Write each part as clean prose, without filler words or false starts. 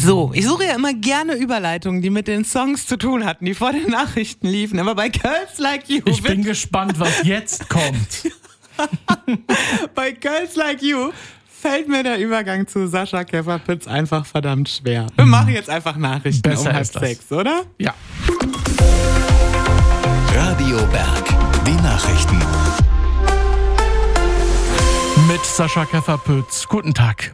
So, ich suche ja immer gerne Überleitungen, die mit den Songs zu tun hatten, die vor den Nachrichten liefen. Aber bei Girls Like You... Ich bin gespannt, was jetzt kommt. Bei Girls Like You fällt mir der Übergang zu Sascha Käfer-Pütz einfach verdammt schwer. Wir machen jetzt einfach Nachrichten Besser um ist das. 5:30, oder? Ja. Radio Berg, die Nachrichten. Mit Sascha Käfer-Pütz. Guten Tag.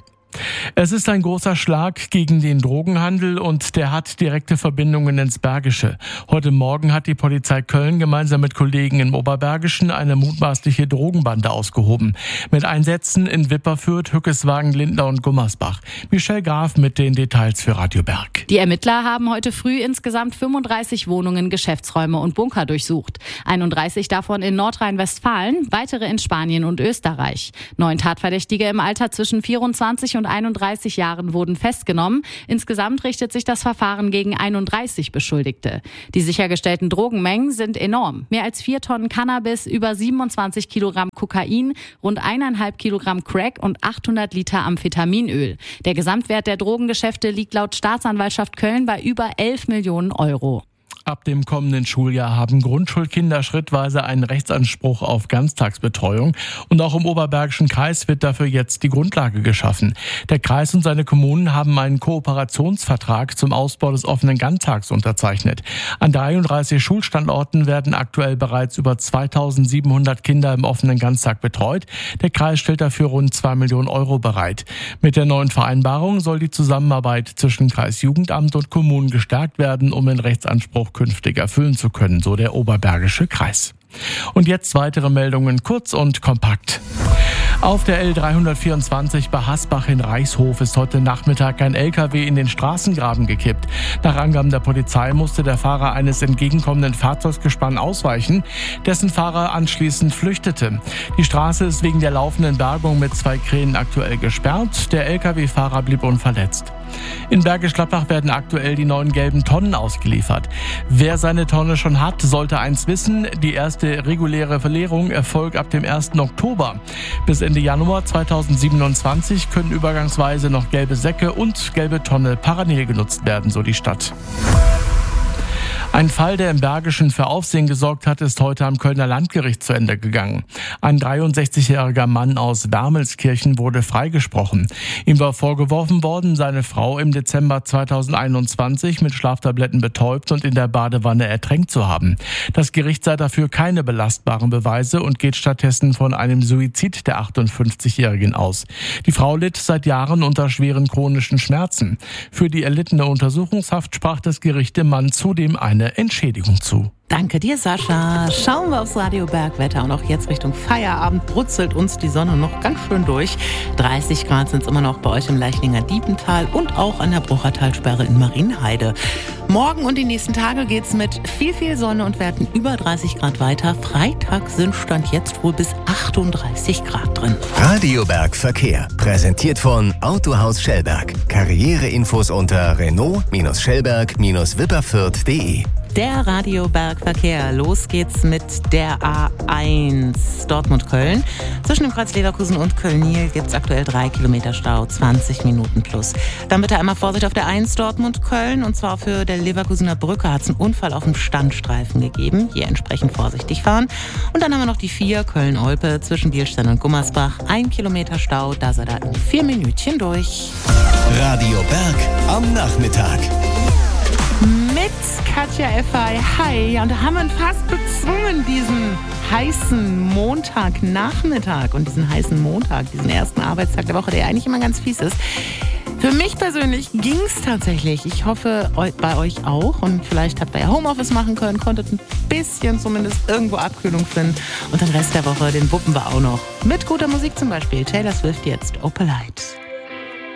Es ist ein großer Schlag gegen den Drogenhandel und der hat direkte Verbindungen ins Bergische. Heute Morgen hat die Polizei Köln gemeinsam mit Kollegen im Oberbergischen eine mutmaßliche Drogenbande ausgehoben. Mit Einsätzen in Wipperfürth, Hückeswagen, Lindau und Gummersbach. Michelle Graf mit den Details für Radio Berg. Die Ermittler haben heute früh insgesamt 35 Wohnungen, Geschäftsräume und Bunker durchsucht. 31 davon in Nordrhein-Westfalen, weitere in Spanien und Österreich. 9 Tatverdächtige im Alter zwischen 24 und 31 Jahren wurden festgenommen. Insgesamt richtet sich das Verfahren gegen 31 Beschuldigte. Die sichergestellten Drogenmengen sind enorm. Mehr als 4 Tonnen Cannabis, über 27 Kilogramm Kokain, rund 1,5 Kilogramm Crack und 800 Liter Amphetaminöl. Der Gesamtwert der Drogengeschäfte liegt laut Staatsanwaltschaft Köln bei über 11 Millionen Euro. Ab dem kommenden Schuljahr haben Grundschulkinder schrittweise einen Rechtsanspruch auf Ganztagsbetreuung und auch im Oberbergischen Kreis wird dafür jetzt die Grundlage geschaffen. Der Kreis und seine Kommunen haben einen Kooperationsvertrag zum Ausbau des offenen Ganztags unterzeichnet. An 33 Schulstandorten werden aktuell bereits über 2700 Kinder im offenen Ganztag betreut. Der Kreis stellt dafür rund 2 Millionen Euro bereit. Mit der neuen Vereinbarung soll die Zusammenarbeit zwischen Kreisjugendamt und Kommunen gestärkt werden, um den Rechtsanspruch künftig erfüllen zu können, so der Oberbergische Kreis. Und jetzt weitere Meldungen, kurz und kompakt. Auf der L324 bei Hasbach in Reichshof ist heute Nachmittag ein LKW in den Straßengraben gekippt. Nach Angaben der Polizei musste der Fahrer eines entgegenkommenden Fahrzeugsgespanns ausweichen, dessen Fahrer anschließend flüchtete. Die Straße ist wegen der laufenden Bergung mit 2 Kränen aktuell gesperrt. Der LKW-Fahrer blieb unverletzt. In Bergisch Gladbach werden aktuell die neuen gelben Tonnen ausgeliefert. Wer seine Tonne schon hat, sollte eins wissen: Die erste reguläre Verleerung erfolgt ab dem 1. Oktober. Bis Ende Januar 2027 können übergangsweise noch gelbe Säcke und gelbe Tonne parallel genutzt werden, so die Stadt. Ein Fall, der im Bergischen für Aufsehen gesorgt hat, ist heute am Kölner Landgericht zu Ende gegangen. Ein 63-jähriger Mann aus Wermelskirchen wurde freigesprochen. Ihm war vorgeworfen worden, seine Frau im Dezember 2021 mit Schlaftabletten betäubt und in der Badewanne ertränkt zu haben. Das Gericht sah dafür keine belastbaren Beweise und geht stattdessen von einem Suizid der 58-Jährigen aus. Die Frau litt seit Jahren unter schweren chronischen Schmerzen. Für die erlittene Untersuchungshaft sprach das Gericht dem Mann zudem eine Entschädigung zu. Danke dir, Sascha. Schauen wir aufs Radio Bergwetter und auch jetzt Richtung Feierabend brutzelt uns die Sonne noch ganz schön durch. 30 Grad sind es immer noch bei euch im Leichlinger Diepental und auch an der Bruchertalsperre in Marienheide. Morgen und die nächsten Tage geht's mit viel Sonne und werden über 30 Grad weiter. Freitag sind Stand jetzt wohl bis 38 Grad drin. Radio Berg Verkehr, präsentiert von Autohaus Schellberg. Karriereinfos unter Renault-Schellberg-Wipperfürth.de. Der Radio Berg Verkehr. Los geht's mit der A1 Dortmund-Köln. Zwischen dem Kreuz Leverkusen und Köln-Niel gibt's aktuell 3 Kilometer Stau, 20 Minuten plus. Dann bitte einmal Vorsicht auf der 1 Dortmund-Köln. Und zwar für der Leverkusener Brücke hat es einen Unfall auf dem Standstreifen gegeben. Hier entsprechend vorsichtig fahren. Und dann haben wir noch die 4 Köln-Olpe zwischen Bielstein und Gummersbach. 1 Kilometer Stau, da seid ihr in 4 Minütchen durch. Radio Berg am Nachmittag. Mit Katja Effay. Hi. Ja, und da haben wir ihn fast bezwungen, diesen heißen Montagnachmittag und diesen heißen Montag, diesen ersten Arbeitstag der Woche, der eigentlich immer ganz fies ist. Für mich persönlich ging es tatsächlich. Ich hoffe, bei euch auch. Und vielleicht habt ihr ja Homeoffice machen können, konntet ein bisschen zumindest irgendwo Abkühlung finden. Und den Rest der Woche, den wuppen wir auch noch. Mit guter Musik zum Beispiel. Taylor Swift jetzt, Opalite.